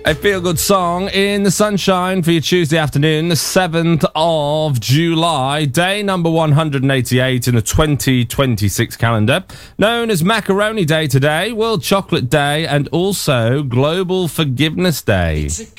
A feel-good song in the sunshine for your Tuesday afternoon, the 7th of July, day number 188 in the 2026 calendar. Known as Macaroni Day today, World Chocolate Day, and also Global Forgiveness Day.